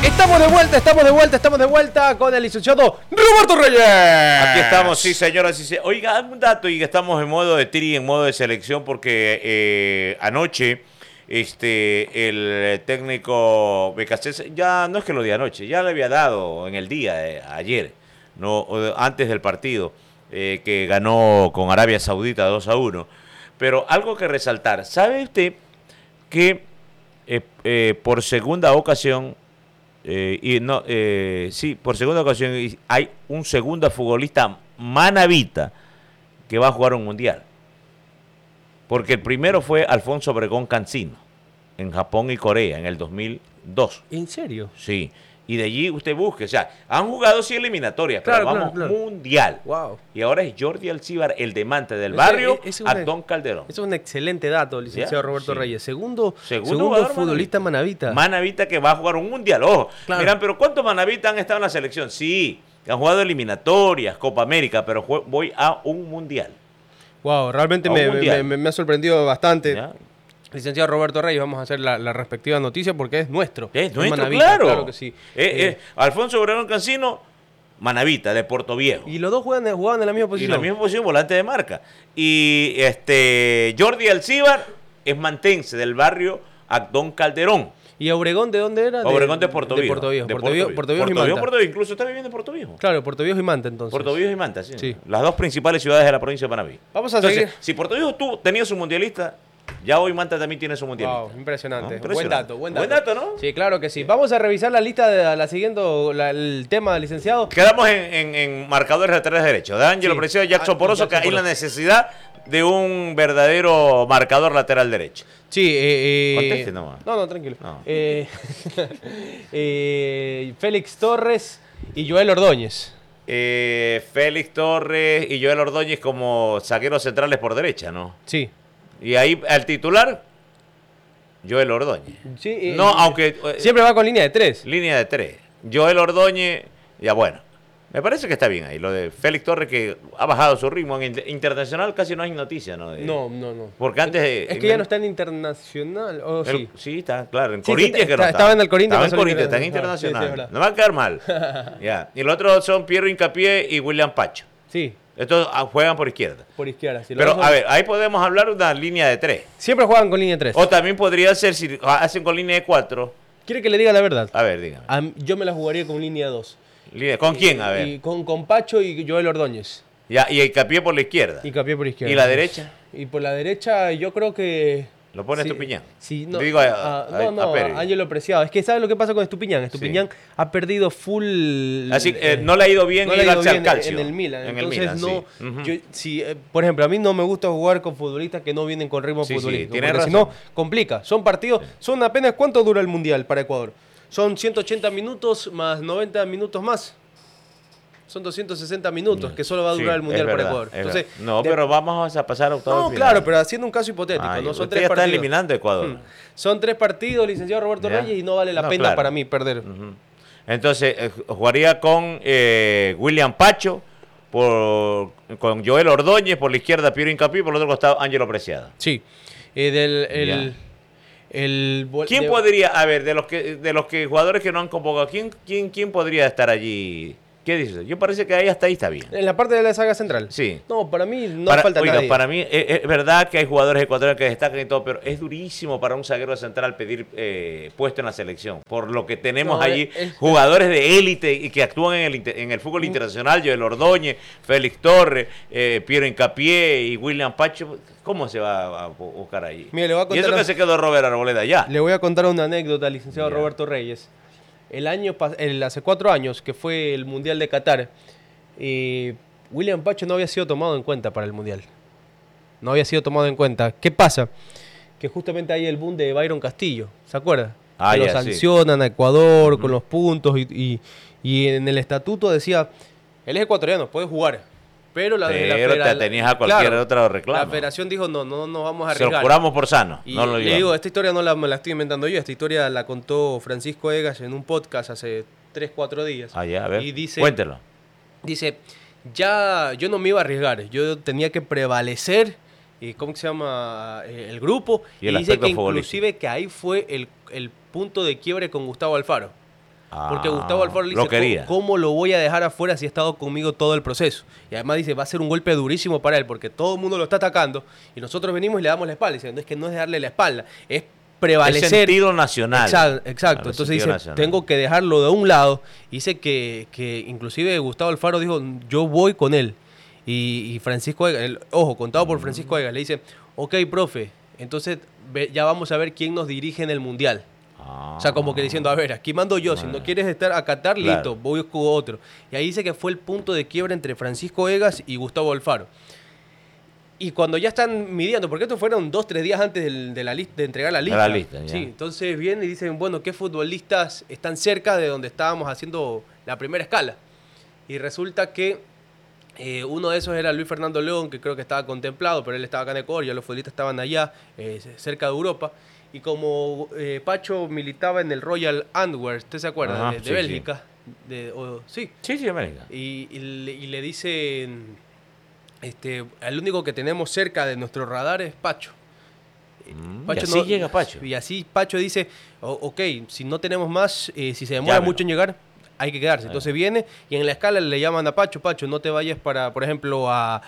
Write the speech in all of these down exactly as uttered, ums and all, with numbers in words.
Estamos de vuelta, estamos de vuelta, estamos de vuelta con el licenciado Roberto Reyes. Aquí estamos, sí, señoras y señores. Oiga, un dato y que estamos en modo de tri, en modo de selección, porque eh, anoche este el técnico Becasés, ya no es que lo de anoche, ya le había dado en el día, eh, ayer, no antes del partido, eh, que ganó con Arabia Saudita dos a uno. Pero algo que resaltar, ¿sabe usted que eh, eh, por segunda ocasión, Eh, y no, eh, sí, por segunda ocasión hay un segundo futbolista manabita que va a jugar un mundial? Porque el primero fue Alfonso Obregón Cancino, en Japón y Corea, en el dos mil dos. ¿En serio? Sí, y de allí usted busque, o sea, han jugado sí eliminatorias, claro, pero vamos, claro, claro. mundial. Wow. Y ahora es Jordi Alcíbar, el demante del barrio, ese, ese una, Actón Calderón. Eso es un excelente dato, licenciado ¿Ya? Roberto Sí. Reyes. Segundo, Segundo, segundo futbolista manavita. Manavita que va a jugar un mundial. Ojo, claro. Miran, pero ¿cuántos manavitas han estado en la selección? Sí, que han jugado eliminatorias, Copa América, pero voy a un mundial. Wow, realmente me, mundial. me, me ha sorprendido bastante. ¿Ya? Licenciado Roberto Reyes, vamos a hacer la, la respectiva noticia porque es nuestro. Es nuestro, Manavita, claro. Claro que sí. Eh, Eh, eh, Alfonso Obregón Cancino, Manavita, de Puerto Viejo. Y los dos juegan, jugaban en la misma Y posición. la misma posición, volante de marca. Y este Jordi Alcíbar es mantense del barrio Actón Calderón. ¿Y Obregón de dónde era? Obregón de Puerto de Viejo. Puerto Viejo. De Puerto Viejo, Puerto Viejo y Puerto Viejo, Manta. Puerto Viejo. Incluso está viviendo en Puerto Viejo. Claro, Puerto Viejo y Manta entonces. Puerto Viejo y Manta, sí. Sí. Las dos principales ciudades de la provincia de Manabí. Vamos a Entonces, seguir. si Puerto Viejo tú tenías un mundialista, ya hoy Manta también tiene su mundialista. Wow, impresionante. ¿No? Impresionante. Buen dato, buen dato. Buen dato, ¿no? Sí, claro que sí. Vamos a revisar la lista de la siguiendo la, el tema, licenciado. Quedamos en, en, en marcadores laterales derechos. De Ángelo Sí. Preciado y Jackson Ah, Poroso, Jackson que hay la Poroso. necesidad de un verdadero marcador lateral derecho. Sí, eh, eh, Conteste nomás. No, no, tranquilo. No. Eh, eh, Félix Torres y Joel Ordóñez. Eh, Félix Torres y Joel Ordóñez como zagueros centrales por derecha, ¿no? Sí. Y ahí al titular, Joel Ordóñez. Sí, eh, No, eh, aunque... eh, Siempre va con línea de tres. Línea de tres. Joel Ordóñez, ya bueno. Me parece que está bien ahí. Lo de Félix Torres, que ha bajado su ritmo. En inter- internacional casi no hay noticia, ¿no? De- No, no, no. Porque antes... de- Es que ya no está en internacional. ¿O el- sí? sí, está, claro. En Sí, Corinthians está- que no está- estaba en el Corinthians, Estaba en pasó al Corinthians, está en internacional. internacional. Sí, sí, es no va a quedar mal. Ya. Y los otros son Piero Hincapié y William Pacho. Sí, Estos ah, juegan por izquierda. por izquierda. Sí, los Pero, dos a son- ver, ahí podemos hablar de una línea de tres. Siempre juegan con línea de tres. O también podría ser, si hacen con línea de cuatro. ¿Quiere que le diga la verdad? A ver, dígame. A mí- yo me la jugaría con línea dos. Línea- ¿Con quién? A ver. Y con, con Pacho y Joel Ordóñez. Ya, y Hincapié por la izquierda. Y Capié por izquierda. ¿Y la derecha? Y por la derecha yo creo que... Lo pone sí, Estupiñán. Sí, no, Digo a- a- a- no, a no, Pérez. a Ángelo Preciado. Es que ¿sabes lo que pasa con Estupiñán? Estupiñán ha perdido full... Así que eh, eh, no le ha ido bien no le ha ir ido hacia bien el calcio. en el Milan. En el Entonces, Milan, no, sí. Ujú. yo, si, eh, por ejemplo, a mí no me gusta jugar con futbolistas que no vienen con ritmo Sí, sí, futbolístico. tiene porque si razón. no, complica. Son partidos, son apenas... ¿Cuánto dura el Mundial para Ecuador? Son ciento ochenta minutos más noventa minutos más. Son doscientos sesenta minutos que solo va a durar Sí, el Mundial es para verdad, Ecuador. es Entonces, verdad. no, de- pero vamos a pasar a octavos no, de claro, final. pero haciendo un caso hipotético. Ay, no son usted tres ya está partidos. eliminando a Ecuador. Mm. Son tres partidos, licenciado Roberto Ya. Reyes, y no vale la No, pena claro. para mí perder. Ujú. Entonces, eh, jugaría con eh, William Pacho, por, con Joel Ordóñez, por la izquierda Piero Hincapié, por el otro costado Ángelo Preciado. Sí. Eh, del, el, el, vol- ¿Quién de- podría, a ver, de los que de los que jugadores que no han convocado, ¿quién, quién, quién podría estar allí? ¿Qué dices? Yo parece que ahí hasta ahí está bien. En la parte de la saga central. Sí. No, para mí no Para- falta oiga, nadie. para mí es, es verdad que hay jugadores ecuatorianos que destacan y todo, pero es durísimo para un zaguero central pedir eh, puesto en la selección. Por lo que tenemos No, allí es- jugadores de élite y que actúan en el, inter- en el fútbol internacional, Joel Ordóñez, Félix Torres, eh, Piero Hincapié y William Pacho. ¿Cómo se va a buscar ahí? Mire, le voy a y contar eso que a- se quedó Robert Arboleda ya. Le voy a contar una anécdota, licenciado Ya. Roberto Reyes. El año pas- el, hace cuatro años, que fue el Mundial de Qatar, eh, William Pacho no había sido tomado en cuenta para el Mundial. No había sido tomado en cuenta. ¿Qué pasa? Que justamente hay el boom de Byron Castillo, ¿se acuerda? Ah, que lo ya, sí. sancionan a Ecuador con los puntos y, y- y en el estatuto decía, él es ecuatoriano, puede jugar. Pero la, de la Pero te federa- atenías a cualquier claro, otro reclamo. La federación dijo, no, no nos vamos a Se lo arriesgar. curamos por sano. Y no lo le digamos. digo, esta historia no la, me la estoy inventando yo, esta historia la contó Francisco Egas en un podcast hace tres, cuatro días. Ah, ya, a ver. Y dice, Cuéntelo. dice, ya yo no me iba a arriesgar, yo tenía que prevalecer, eh, ¿cómo que se llama? Eh, el grupo. Y el dice aspecto que futbolístico. inclusive que ahí fue el, el punto de quiebre con Gustavo Alfaro. Porque Ah, Gustavo Alfaro le lo dice, quería. ¿cómo, ¿cómo lo voy a dejar afuera si ha estado conmigo todo el proceso? Y además dice, va a ser un golpe durísimo para él, porque todo el mundo lo está atacando y nosotros venimos y le damos la espalda. Diciendo, es que no es darle la espalda, es prevalecer. Es sentido nacional. Exacto, exacto. Claro, Entonces dice, nacional. tengo que dejarlo de un lado. Dice que, que inclusive Gustavo Alfaro dijo, yo voy con él. Y, y Francisco Egas, el, ojo, contado por Francisco Egas, le dice, ok, profe, entonces ve, ya vamos a ver quién nos dirige en el Mundial. Ah. O sea, como que diciendo, a ver, aquí mando yo, si no quieres estar a Qatar, Claro. listo, voy con otro. Y ahí dice que fue el punto de quiebra entre Francisco Egas y Gustavo Alfaro. Y cuando ya están midiendo, porque estos fueron dos, tres días antes del- de, la lista, de entregar la De lista. la lista, ya. Sí, entonces vienen y dicen, bueno, ¿qué futbolistas están cerca de donde estábamos haciendo la primera escala? Y resulta que eh, uno de esos era Luis Fernando León, que creo que estaba contemplado, pero él estaba acá en Ecuador, ya los futbolistas estaban allá, eh, cerca de Europa. Y como eh, Pacho militaba en el Royal Antwerp, ¿usted se acuerda? Ajá, de de sí, Bélgica. De, o- sí. Sí, sí, América. Y, y le, y le dicen, este, el único que tenemos cerca de nuestro radar es Pacho. Mm, y así llega Pacho. Y así Pacho dice, "O- ok, si no tenemos más, eh, si se demora Llámelo. mucho en llegar, hay que quedarse". Entonces viene y en la escala le llaman a Pacho, Pacho, no te vayas para, por ejemplo, a...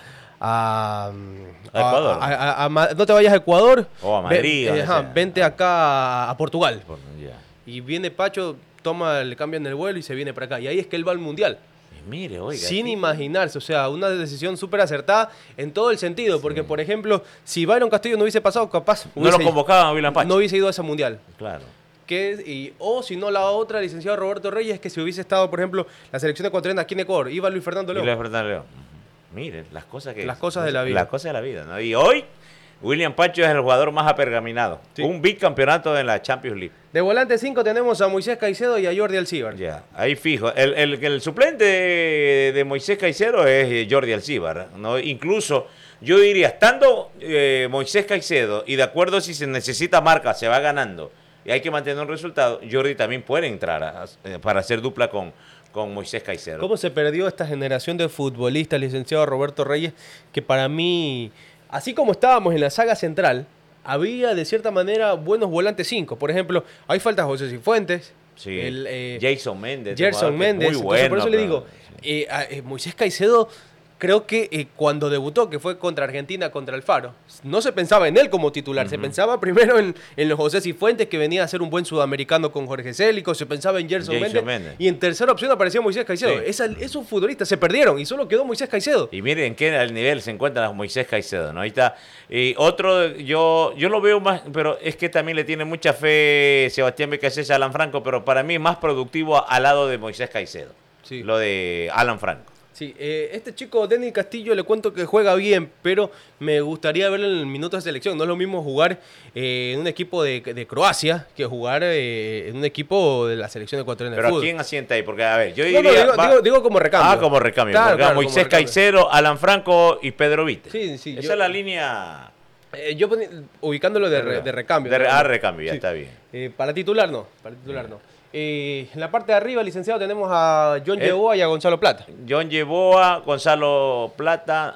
A, A Ecuador. a- a- a Ma- no te vayas a Ecuador. O a Ve- Madrid, eh, donde ajá, sea. vente acá a, a Portugal. Por- ya. Y viene Pacho, toma, le cambian el vuelo y se viene para acá. Y ahí es que él va al Mundial. Y mire, oiga. Sin aquí- imaginarse, o sea, una decisión súper acertada en todo el sentido, porque por ejemplo, si Byron Castillo no hubiese pasado, capaz No lo hubiese- convocaban a William Pacho. no hubiese ido a ese mundial. Claro. Que, y, o si no, la otra, licenciado Roberto Reyes, que si hubiese estado, por ejemplo, la selección ecuatoriana aquí en Ecuador, iba Luis Fernando Y León. Luis Fernando León. Ujú. Miren, las cosas que... Las cosas de la vida. Las cosas de la vida, ¿no? Y hoy, William Pacho es el jugador más apergaminado. Sí. Un bicampeonato en la Champions League. De volante cinco tenemos a Moisés Caicedo y a Jordi Alcíbar. Ya, ahí fijo. El, el, el suplente de, de Moisés Caicedo es eh, Jordi Alcíbar, ¿no? Incluso, yo diría, estando eh, Moisés Caicedo, y de acuerdo si se necesita marca, se va ganando, y hay que mantener un resultado, Jordi también puede entrar a- a- para hacer dupla con, con Moisés Caicedo. ¿Cómo se perdió esta generación de futbolistas, licenciado Roberto Reyes? Que para mí, así como estábamos en la saga central, había de cierta manera buenos volantes cinco. Por ejemplo, ahí falta José Cifuentes. Sí. el, eh, Jason Méndez. Gerson un jugador que es Méndez. Muy Entonces, bueno. por eso le pero- digo, sí. eh, a- eh, Moisés Caicedo, creo que eh, cuando debutó, que fue contra Argentina, contra el Faro, no se pensaba en él como titular, se pensaba primero en, en los José Cifuentes, que venía a ser un buen sudamericano con Jorge Célico, se pensaba en Gerson Jason Méndez, Méndez. y en tercera opción aparecía Moisés Caicedo. Sí. Esa- esos futbolistas se perdieron y solo quedó Moisés Caicedo. Y miren en qué al nivel se encuentra Moisés Caicedo, ¿no? Ahí está. Y otro, yo, yo lo veo más, pero es que también le tiene mucha fe Sebastián Becasés a Alan Franco, pero para mí es más productivo al lado de Moisés Caicedo. Sí. Lo de Alan Franco. Sí, eh, este chico, Denis Castillo, le cuento que juega bien, pero me gustaría verlo en el minuto de selección. No es lo mismo jugar eh, en un equipo de, de Croacia que jugar eh, en un equipo de la selección ecuatoriana de Pero ¿a fútbol. quién asienta ahí? Porque, a ver, yo No, diría... no, digo, va- digo- digo como recambio. Ah, como recambio. Claro, porque claro, como Moisés recambio. Caicedo, Alan Franco y Pedro Vite. Sí, sí, Esa yo- es la línea... Eh, yo poni- ubicándolo de, re- de recambio. De re- ¿no? ah, recambio, ya Sí. está bien. Eh, para titular no, para titular no. Eh, en la parte de arriba, licenciado, tenemos a John Eh. Yeboa y a Gonzalo Plata. John Yeboa, Gonzalo Plata...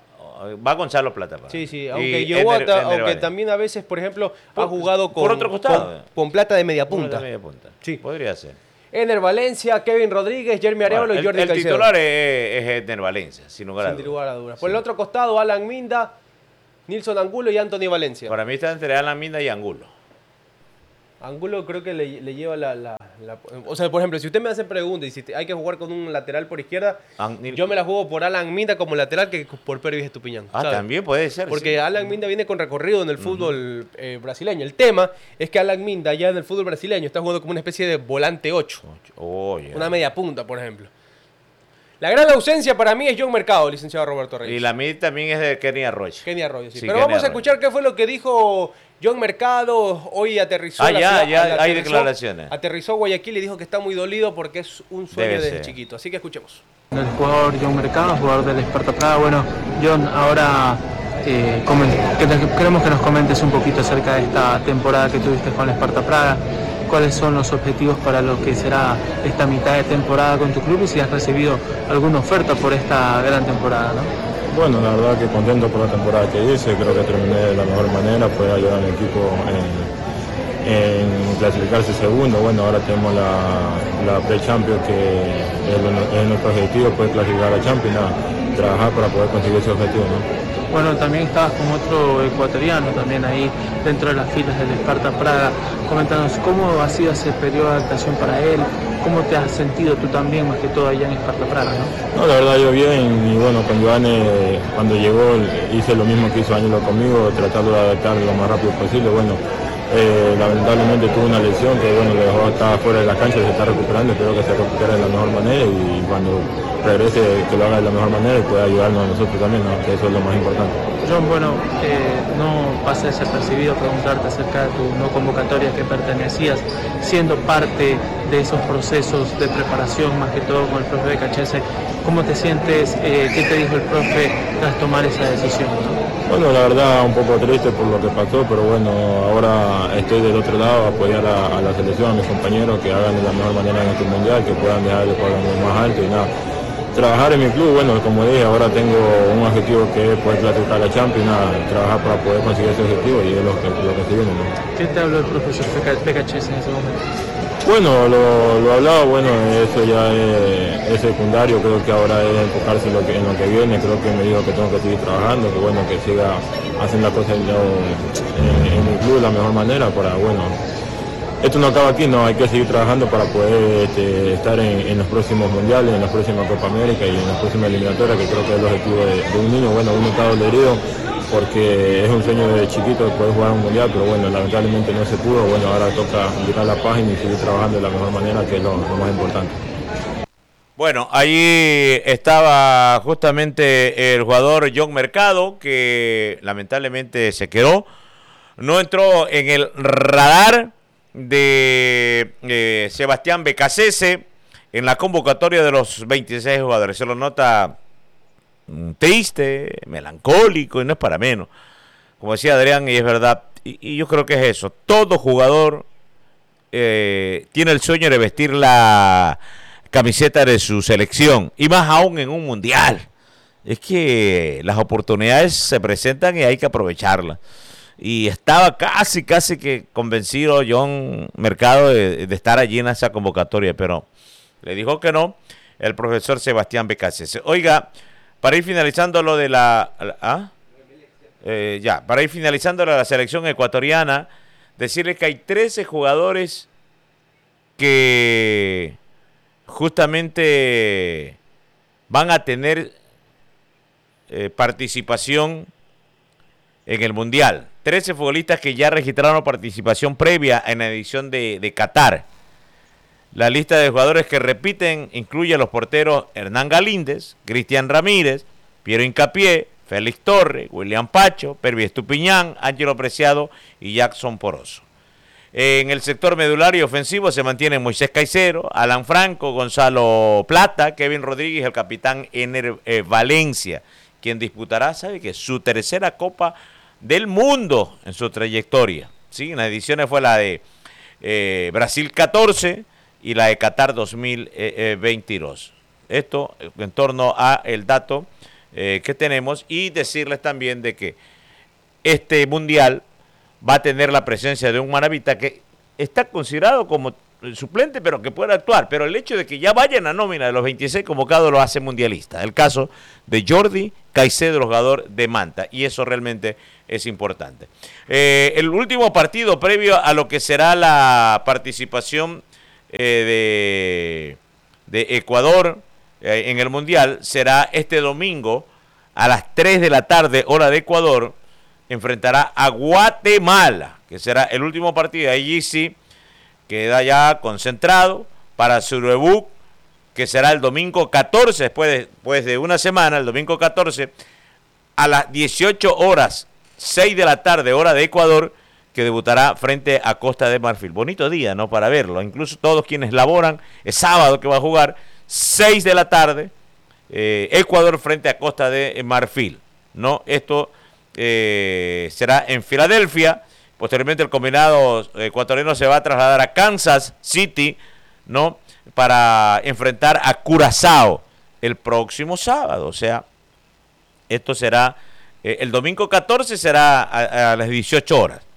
Va Gonzalo Plata. para Sí, mí. sí, Y aunque Yeboa, Ender- ta- Ender aunque Valencia. también a veces, por ejemplo, Por- ha jugado con, por otro costado. con, con Plata de media Punta. punta. Media punta. Sí. Podría ser. Ener Valencia, Kevin Rodríguez, Jeremy Arevalo Bueno, y el, Jordi el Caicedo. titular es, es Edner Valencia, sin lugar a Sin dudas. lugar a dudas. Por el otro costado, Alan Minda, Nilson Angulo y Anthony Valencia. Para mí está entre Alan Minda y Angulo. Angulo creo que le, le lleva la, la- la- O sea, por ejemplo, si usted me hace preguntas y si te- hay que jugar con un lateral por izquierda, An- Nil- yo me la juego por Alan Minda como lateral que por Pervis Estupiñán. Ah, ¿sabe? también puede ser. Porque sí. Alan Minda viene con recorrido en el fútbol eh, brasileño. El tema es que Alan Minda ya en el fútbol brasileño está jugando como una especie de volante ocho. Oh, ya. Una media punta, por ejemplo. La gran ausencia para mí es John Mercado, licenciado Roberto Reyes. Y la mí también es de Kenny Arroyo. Kenny Arroyo, sí. Sí, Pero Kenny vamos a Arroyo. escuchar qué fue lo que dijo John Mercado. Hoy aterrizó. Ah, la ya, ciudad- ya, aterrizó- hay declaraciones. Aterrizó Guayaquil y dijo que está muy dolido porque es un sueño Debe desde ser. chiquito. Así que escuchemos. El jugador John Mercado, jugador del Esparta Praga. Bueno, John, ahora eh, comen- que te- queremos que nos comentes un poquito acerca de esta temporada que tuviste con el Esparta Praga. ¿Cuáles son los objetivos para lo que será esta mitad de temporada con tu club y si has recibido alguna oferta por esta gran temporada, ¿no? Bueno, la verdad que contento por la temporada que hice, creo que terminé de la mejor manera, pude ayudar al equipo en, en clasificarse segundo. Bueno, ahora tenemos la, la Pre-Champions, que es, es nuestro objetivo, poder clasificar a la Champions, nada, trabajar para poder conseguir ese objetivo, ¿no? Bueno, también estabas con otro ecuatoriano también ahí dentro de las filas del Sparta Praga. Coméntanos cómo ha sido ese periodo de adaptación para él, cómo te has sentido tú también, más que todo allá en Sparta Praga, ¿no? No, la verdad yo bien, y bueno, con Joane cuando llegó hice lo mismo que hizo Ángelo conmigo, tratando de adaptar lo más rápido posible. Bueno, eh, lamentablemente tuvo una lesión que bueno, le dejó estar fuera de la cancha, se está recuperando, espero que se recupere de la mejor manera y cuando regrese que lo haga de la mejor manera y pueda ayudarnos a nosotros también, ¿no? Que eso es lo más importante. John, bueno, eh, no pasa desapercibido preguntarte acerca de tu no convocatoria que pertenecías, siendo parte de esos procesos de preparación, más que todo con el profe Becachese. ¿Cómo te sientes? Eh, ¿Qué te dijo el profe tras tomar esa decisión, ¿no? Bueno, la verdad un poco triste por lo que pasó, pero bueno, ahora estoy del otro lado a apoyar a, a la selección, a mis compañeros que hagan de la mejor manera en este mundial, que puedan dejar el juego más alto y nada. Trabajar en mi club, bueno, como dije, ahora tengo un objetivo que es poder clasificar a la Champions, nada, trabajar para poder conseguir ese objetivo y es lo que, lo que se viene, ¿no? ¿Qué te habló el profesor Becachese en ese momento? Bueno, lo, lo hablado, bueno, eso ya es, es secundario, creo que ahora es enfocarse en lo, que, en lo que viene, creo que me dijo que tengo que seguir trabajando, que bueno, que siga haciendo las cosas en, en, en mi club de la mejor manera para, bueno, esto no acaba aquí, no, hay que seguir trabajando para poder este, estar en, en los próximos mundiales, en la próxima Copa América y en la próxima eliminatoria, que creo que es el objetivo de, de un niño. Bueno, uno está dolorido porque es un sueño de chiquito de poder jugar un mundial, pero bueno, lamentablemente no se pudo. Bueno, ahora toca girar la página y seguir trabajando de la mejor manera, que es lo, lo más importante. Bueno, ahí estaba justamente el jugador John Mercado, que lamentablemente se quedó, no entró en el radar de eh, Sebastián Becachese en la convocatoria de los veintiséis jugadores. Se lo nota triste, melancólico, y no es para menos, como decía Adrián, y es verdad, y, y yo creo que es eso. Todo jugador eh, tiene el sueño de vestir la camiseta de su selección, y más aún en un mundial. Es que las oportunidades se presentan y hay que aprovecharlas. Y estaba casi, casi que convencido John Mercado de, de estar allí en esa convocatoria, pero le dijo que no el profesor Sebastián Becachese. Oiga, para ir finalizando lo de la... ¿ah? eh, ya, para ir finalizando la selección ecuatoriana, decirles que hay trece jugadores que justamente van a tener eh, participación en el Mundial. trece futbolistas que ya registraron participación previa en la edición de, de Qatar. La lista de jugadores que repiten incluye a los porteros Hernán Galíndez, Cristian Ramírez, Piero Hincapié, Félix Torres, William Pacho, Pervis Estupiñán, Ángelo Preciado y Jackson Poroso. En el sector medular y ofensivo se mantienen Moisés Caicedo, Alan Franco, Gonzalo Plata, Kevin Rodríguez, el capitán Ener eh, Valencia, quien disputará, ¿sabe qué?, su tercera Copa del Mundo en su trayectoria. Sí, en las ediciones fue la de eh, Brasil catorce y la de Qatar dos mil veintidós. Esto en torno a el dato eh, que tenemos, y decirles también de que este mundial va a tener la presencia de un manabita que está considerado como suplente, pero que puede actuar. Pero el hecho de que ya vaya en la nómina de los veintiséis convocados lo hace mundialista. El caso de Jordi Caicedo, el jugador de Manta, y eso realmente es importante. Eh, el último partido previo a lo que será la participación eh, de, de Ecuador eh, en el Mundial será este domingo a las tres de la tarde, hora de Ecuador. Enfrentará a Guatemala, que será el último partido. Allí sí queda ya concentrado para su debut, que será el domingo catorce, después de, después de una semana, el domingo catorce, a las dieciocho horas, seis de la tarde, hora de Ecuador, que debutará frente a Costa de Marfil. Bonito día, ¿no?, para verlo. Incluso todos quienes laboran, es sábado que va a jugar, seis de la tarde, eh, Ecuador frente a Costa de Marfil, ¿no? Esto eh, será en Filadelfia. Posteriormente el combinado ecuatoriano se va a trasladar a Kansas City, ¿no?, para enfrentar a Curazao el próximo sábado. O sea, esto será, eh, el domingo catorce será a, a las dieciocho horas.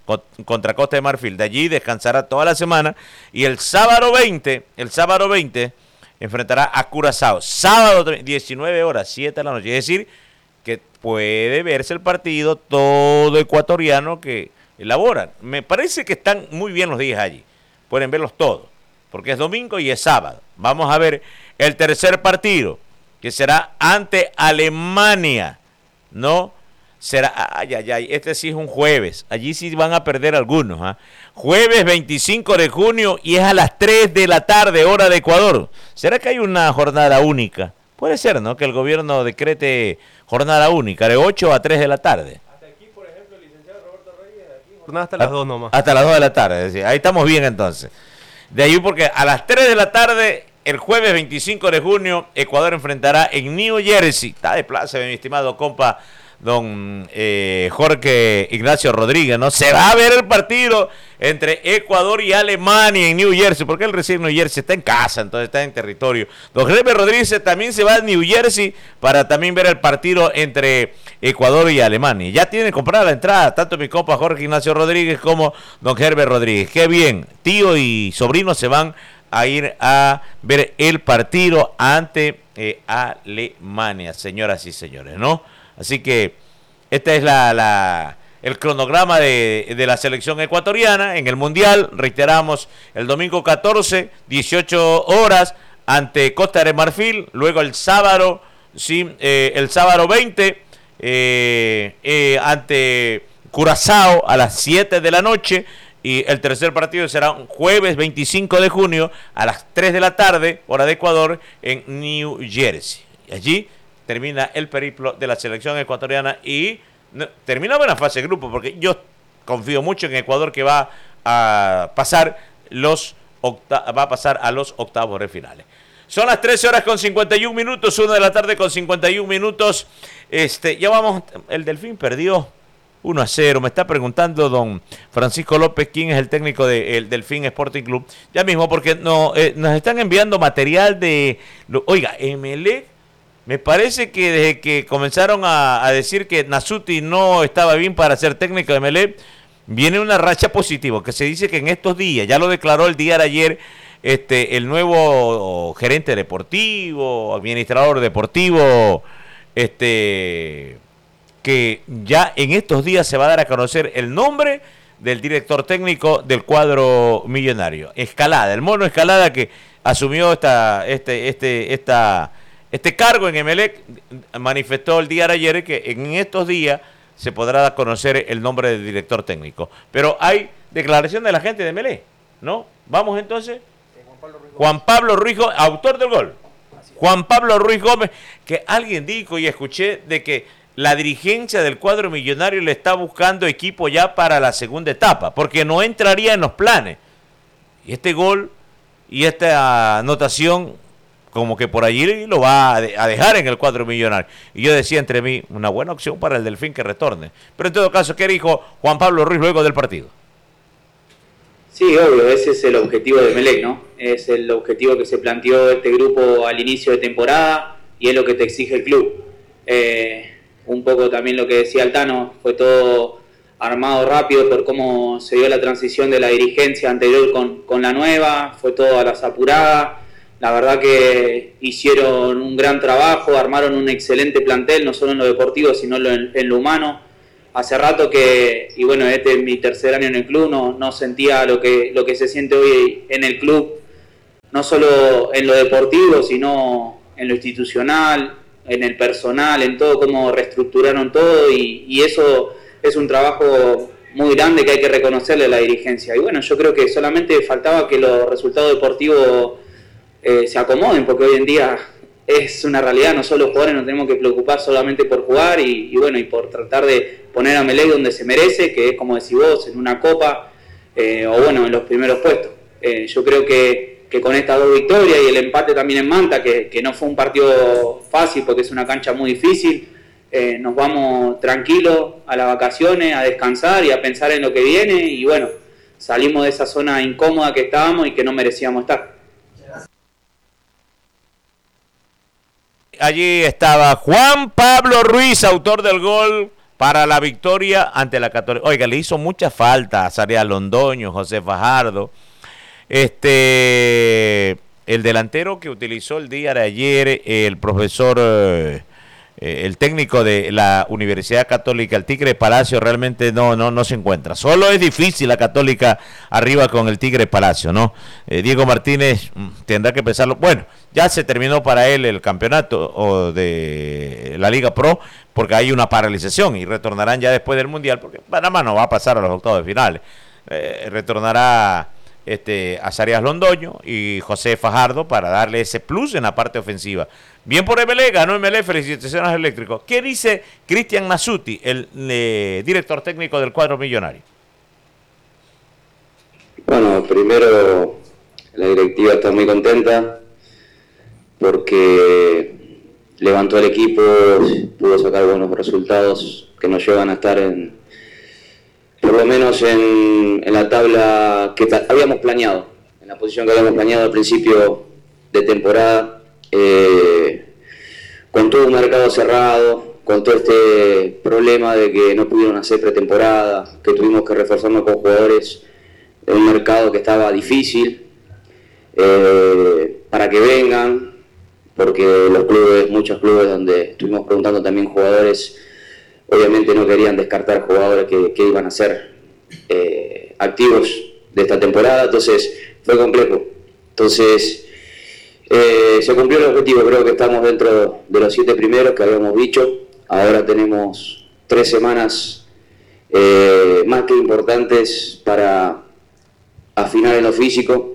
contra Costa de Marfil. De allí descansará toda la semana y el sábado veinte, el sábado veinte enfrentará a Curazao. Sábado diecinueve horas, siete de la noche. Es decir, que puede verse el partido todo ecuatoriano que elaboran. Me parece que están muy bien los días allí. Pueden verlos todos, porque es domingo y es sábado. Vamos a ver el tercer partido, que será ante Alemania, ¿no? Será, ay, ay, ay, este sí es un jueves. Allí sí van a perder algunos, ¿eh? Jueves veinticinco de junio y es a las tres de la tarde, hora de Ecuador. ¿Será que hay una jornada única? Puede ser, ¿no? Que el gobierno decrete jornada única, de ocho a tres de la tarde. Hasta aquí, por ejemplo, el licenciado Roberto Reyes, aquí jornada hasta las dos nomás. Hasta las dos de la tarde, es decir, ahí estamos bien entonces. De ahí porque a las tres de la tarde, el jueves veinticinco de junio, Ecuador enfrentará en New Jersey. Está de plaza, mi estimado compa, don eh, Jorge Ignacio Rodríguez, ¿no? Se va a ver el partido entre Ecuador y Alemania en New Jersey, porque él reside en New Jersey, está en casa, entonces está en territorio. Don Jorge Rodríguez también se va a New Jersey para también ver el partido entre Ecuador y Alemania. Ya tienen comprada la entrada, tanto mi compa Jorge Ignacio Rodríguez como don Herbert Rodríguez. Qué bien, tío y sobrino se van a ir a ver el partido ante eh, Alemania, señoras y señores, ¿no? Así que este es la, la, el cronograma de, de la selección ecuatoriana en el Mundial. Reiteramos, el domingo catorce, dieciocho horas, ante Costa de Marfil. Luego el sábado, sí, eh, el sábado veinte, eh, eh, ante Curazao a las siete de la noche. Y el tercer partido será un jueves veinticinco de junio a las tres de la tarde, hora de Ecuador, en New Jersey. Y allí termina el periplo de la selección ecuatoriana y no, termina buena fase de grupo, porque yo confío mucho en Ecuador que va a pasar los octa- va a pasar a los octavos de finales. Son las trece horas con cincuenta y un minutos, una de la tarde con cincuenta y un minutos. Este, ya vamos, el Delfín perdió uno a cero. Me está preguntando don Francisco López quién es el técnico del Delfín Sporting Club. Ya mismo, porque no, eh, nos están enviando material de, lo, oiga, Emelec. Me parece que desde que comenzaron a, a decir que Nasuti no estaba bien para ser técnico de Emelec, viene una racha positiva, que se dice que en estos días, ya lo declaró el día de ayer, este, el nuevo gerente deportivo, administrador deportivo, este, que ya en estos días se va a dar a conocer el nombre del director técnico del cuadro millonario. Escalada, el mono Escalada que asumió esta, este, este, esta Este cargo en Emelec, manifestó el día de ayer que en estos días se podrá conocer el nombre del director técnico. Pero hay declaración de la gente de Emelec, ¿no? Vamos entonces. Juan Pablo Ruiz Gómez, autor del gol. Juan Pablo Ruiz Gómez, que alguien dijo y escuché de que la dirigencia del cuadro millonario le está buscando equipo ya para la segunda etapa, porque no entraría en los planes. Y este gol y esta anotación como que por allí lo va a dejar en el cuadro millonario. Y yo decía entre mí, una buena opción para el Delfín que retorne. Pero en todo caso, ¿qué dijo Juan Pablo Ruiz luego del partido? Sí, obvio, ese es el objetivo de Emelec, ¿no? Es el objetivo que se planteó este grupo al inicio de temporada y es lo que te exige el club. Eh, un poco también lo que decía Altano, fue todo armado rápido por cómo se dio la transición de la dirigencia anterior con, con la nueva, fue todo a las apuradas. La verdad que hicieron un gran trabajo, armaron un excelente plantel, no solo en lo deportivo, sino en, en lo humano. Hace rato que, y bueno, este es mi tercer año en el club, no, no sentía lo que, lo que se siente hoy en el club, no solo en lo deportivo, sino en lo institucional, en el personal, en todo, cómo reestructuraron todo, y, y eso es un trabajo muy grande que hay que reconocerle a la dirigencia. Y bueno, yo creo que solamente faltaba que los resultados deportivos Eh, se acomoden, porque hoy en día es una realidad, nosotros los jugadores nos tenemos que preocupar solamente por jugar y, y bueno, y por tratar de poner a Emelec donde se merece, que es como decís vos, en una copa eh, o bueno, en los primeros puestos. Eh, yo creo que, que con estas dos victorias y el empate también en Manta, que, que no fue un partido fácil porque es una cancha muy difícil, eh, nos vamos tranquilos a las vacaciones, a descansar y a pensar en lo que viene y bueno, salimos de esa zona incómoda que estábamos y que no merecíamos estar. Allí estaba Juan Pablo Ruiz, autor del gol para la victoria ante la Católica. Oiga, le hizo mucha falta a Zarías Londoño, José Fajardo. Este, el delantero que utilizó el día de ayer, el profesor, eh, el técnico de la Universidad Católica, el Tigre Palacio, realmente no, no, no se encuentra. Solo es difícil la Católica arriba con el Tigre Palacio, ¿no? Eh, Diego Martínez tendrá que pensarlo. Bueno, ya se terminó para él el campeonato o de la Liga Pro, porque hay una paralización y retornarán ya después del Mundial, porque Panamá no va a pasar a los octavos de finales. Eh, retornará este, a Zarías Londoño y José Fajardo para darle ese plus en la parte ofensiva. Bien por M L E, ganó M L E, felicitaciones al Eléctrico. ¿Qué dice Cristian Nasuti, el eh, director técnico del cuadro millonario? Bueno, primero la directiva está muy contenta porque levantó el equipo, pudo sacar buenos resultados que nos llevan a estar en, por lo menos en, en la tabla que habíamos planeado, en la posición que habíamos planeado al principio de temporada, eh, con todo un mercado cerrado, con todo este problema de que no pudieron hacer pretemporada, que tuvimos que reforzarnos con jugadores en un mercado que estaba difícil, eh, para que vengan, porque los clubes, muchos clubes donde estuvimos preguntando también jugadores, obviamente no querían descartar jugadores que, que iban a ser eh, activos de esta temporada, entonces fue complejo. Entonces eh, se cumplió el objetivo, creo que estamos dentro de los siete primeros que habíamos dicho, ahora tenemos tres semanas eh, más que importantes para afinar en lo físico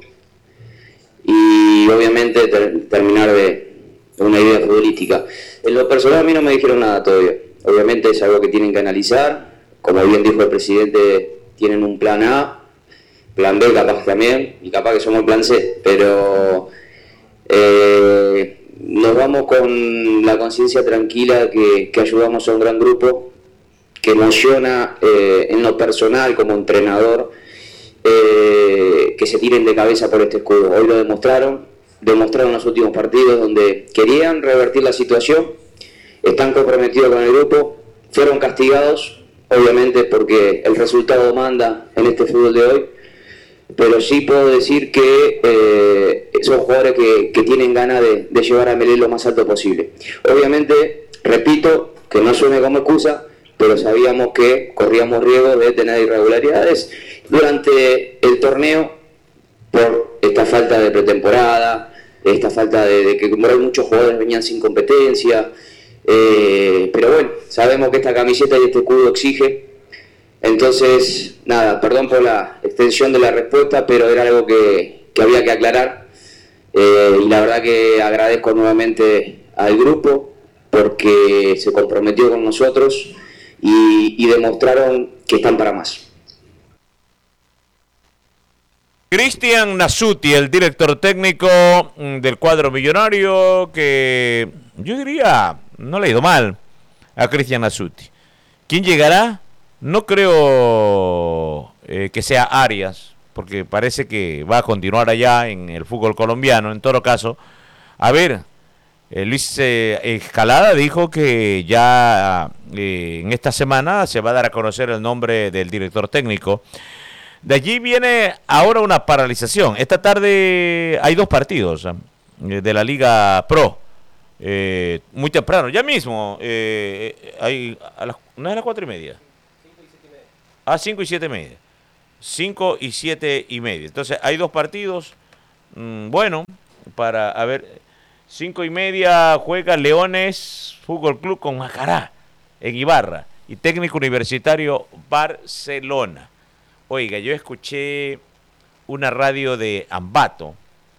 y obviamente ter terminar de una idea futbolística. En lo personal a mí no me dijeron nada todavía, obviamente es algo que tienen que analizar, como bien dijo el presidente, tienen un plan A, plan B capaz también, y capaz que somos el plan C, pero eh, nos vamos con la conciencia tranquila que, que ayudamos a un gran grupo, que emociona eh, en lo personal como entrenador, eh, que se tiren de cabeza por este escudo. Hoy lo demostraron, demostraron los últimos partidos donde querían revertir la situación, están comprometidos con el grupo, fueron castigados, obviamente porque el resultado manda en este fútbol de hoy, pero sí puedo decir que eh, son jugadores que, que tienen ganas de, de llevar a Melé lo más alto posible. Obviamente, repito, que no suene como excusa, pero sabíamos que corríamos riesgo de tener irregularidades durante el torneo por esta falta de pretemporada, esta falta de, de que muchos jugadores venían sin competencia, eh, pero bueno, sabemos que esta camiseta y este escudo exige, entonces nada, perdón por la extensión de la respuesta, pero era algo que, que había que aclarar, eh, y la verdad que agradezco nuevamente al grupo porque se comprometió con nosotros y, y demostraron que están para más. Cristian Nasuti, el director técnico del cuadro millonario, que yo diría, no le ha ido mal a Cristian Nasuti. ¿Quién llegará? No creo eh, que sea Arias, porque parece que va a continuar allá en el fútbol colombiano. En todo caso, a ver, eh, Luis eh, Escalada dijo que ya eh, en esta semana se va a dar a conocer el nombre del director técnico. De allí viene ahora una paralización. Esta tarde hay dos partidos eh, de la Liga Pro. Eh, muy temprano, ya mismo. Eh, hay a las, ¿no es a las cuatro y media? A cinco y siete y media. Cinco y siete y media. Entonces hay dos partidos. Mmm, bueno, para, a ver, cinco y media juega Leones Fútbol Club con Macará en Ibarra. Y Técnico Universitario Barcelona. Oiga, yo escuché una radio de Ambato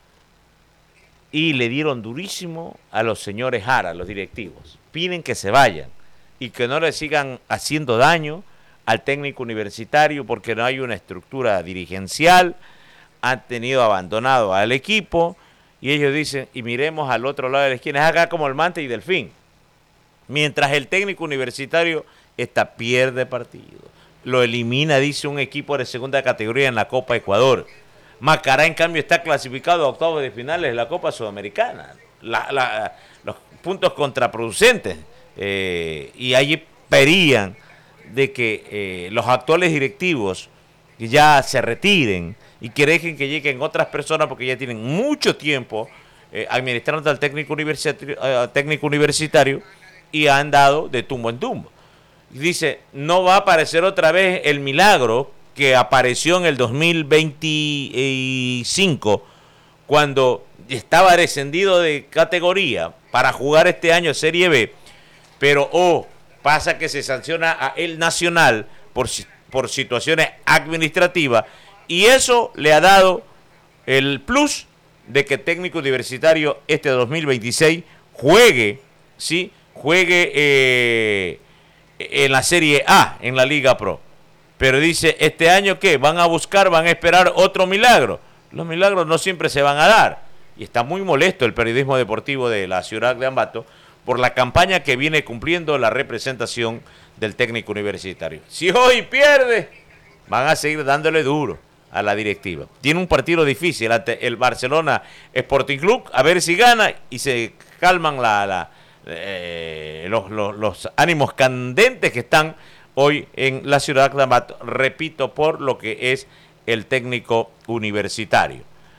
y le dieron durísimo a los señores Jara, los directivos. Piden que se vayan y que no le sigan haciendo daño al técnico universitario porque no hay una estructura dirigencial, han tenido abandonado al equipo y ellos dicen, y miremos al otro lado de la esquina, es acá como el Mante y Delfín. Mientras el técnico universitario está pierde partido. Lo elimina, dice, un equipo de segunda categoría en la Copa Ecuador. Macará, en cambio, está clasificado a octavos de finales de la Copa Sudamericana. La, la, los puntos contraproducentes. Eh, y allí pedían de que eh, los actuales directivos ya se retiren y que dejen que lleguen otras personas porque ya tienen mucho tiempo eh, administrando al técnico universitario, eh, técnico universitario y han dado de tumbo en tumbo. Y dice, no va a aparecer otra vez el milagro que apareció en el dos mil veinticinco cuando estaba descendido de categoría para jugar este año Serie B, pero oh, pasa que se sanciona a el Nacional por, por situaciones administrativas y eso le ha dado el plus de que técnico universitario este dos mil veintiséis juegue, ¿sí? juegue eh, en la Serie A, en la Liga Pro. Pero dice, ¿este año qué? ¿Van a buscar, van a esperar otro milagro? Los milagros no siempre se van a dar. Y está muy molesto el periodismo deportivo de la ciudad de Ambato por la campaña que viene cumpliendo la representación del técnico universitario. Si hoy pierde, van a seguir dándole duro a la directiva. Tiene un partido difícil ante el Barcelona Sporting Club, a ver si gana y se calman la, la, eh, los, los, los ánimos candentes que están hoy en la ciudad de Ambato, repito, por lo que es el técnico universitario.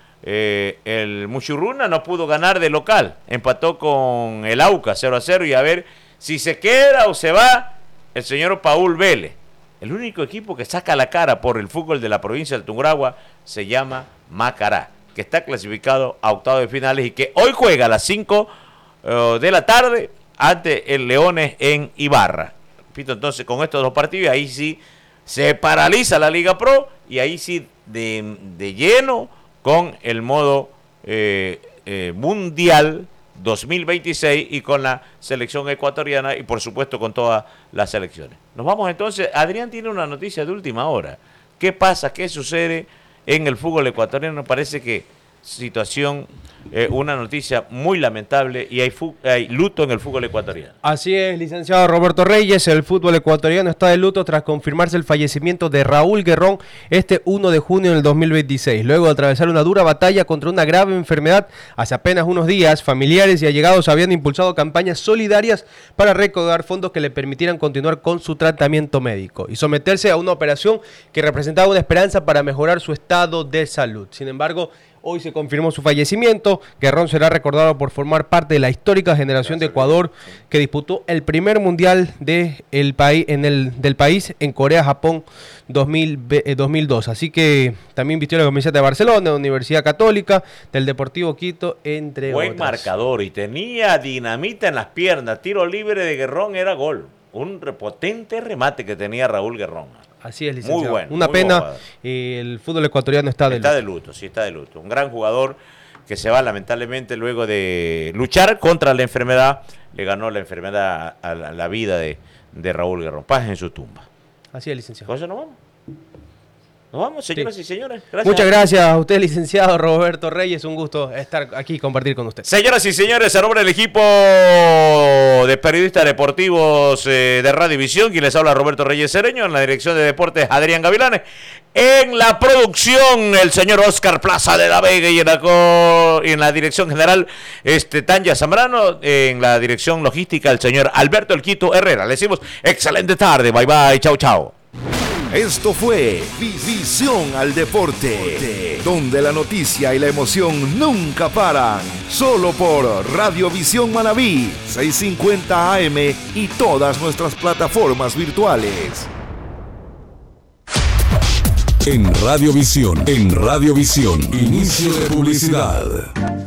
Eh, el Muchurruna no pudo ganar de local, empató con el Aucas cero a cero y a ver si se queda o se va el señor Paul Vélez. El único equipo que saca la cara por el fútbol de la provincia del Tungurahua se llama Macará, que está clasificado a octavos de finales y que hoy juega a las cinco uh, de la tarde ante el Leones en Ibarra. Repito, entonces con estos dos partidos ahí sí se paraliza la Liga Pro y ahí sí de, de lleno con el modo eh, eh, mundial dos mil veintiséis y con la selección ecuatoriana y por supuesto con todas las selecciones. Nos vamos entonces. Adrián tiene una noticia de última hora. ¿Qué pasa? ¿Qué sucede en el fútbol ecuatoriano? Parece que situación, eh, una noticia muy lamentable y hay, fu- hay luto en el fútbol ecuatoriano. Así es, licenciado Roberto Reyes, el fútbol ecuatoriano está de luto tras confirmarse el fallecimiento de Raúl Guerrón este primero de junio del dos mil veintiséis. Luego de atravesar una dura batalla contra una grave enfermedad, hace apenas unos días, familiares y allegados habían impulsado campañas solidarias para recaudar fondos que le permitieran continuar con su tratamiento médico y someterse a una operación que representaba una esperanza para mejorar su estado de salud. Sin embargo, hoy se confirmó su fallecimiento. Guerrón será recordado por formar parte de la histórica generación de Ecuador que disputó el primer mundial de el país, en el, del país en Corea-Japón dos mil dos. Así que también vistió la camiseta de Barcelona, de Universidad Católica, del Deportivo Quito, entre Buen otras. marcador y tenía dinamita en las piernas. Tiro libre de Guerrón era gol. Un potente remate que tenía Raúl Guerrón. Así es, licenciado. Muy bueno. Una muy pena, buen eh, el fútbol ecuatoriano está de Está luto. de luto, sí, está de luto. Un gran jugador que se va lamentablemente luego de luchar contra la enfermedad. Le ganó la enfermedad a la, a la vida de, de Raúl Guerrón. Paz en su tumba. Así es, licenciado. ¿Con eso nos vamos? Nos vamos, señoras Sí. y señores. Gracias. Muchas gracias a usted, licenciado Roberto Reyes. Un gusto estar aquí y compartir con usted. Señoras y señores, a nombre del equipo de periodistas deportivos eh, de Radiovisión, quien les habla Roberto Reyes Cereño, en la dirección de deportes Adrián Gavilanes, en la producción el señor Oscar Plaza de la Vega y en la, co- y en la dirección general este Tanya Zambrano, en la dirección logística el señor Alberto El Quito Herrera. Le decimos excelente tarde, bye bye, chau chau. Esto fue Visión al Deporte, donde la noticia y la emoción nunca paran. Solo por Radiovisión Manabí, seiscientos cincuenta A M y todas nuestras plataformas virtuales. En Radiovisión, en Radiovisión, inicio de publicidad.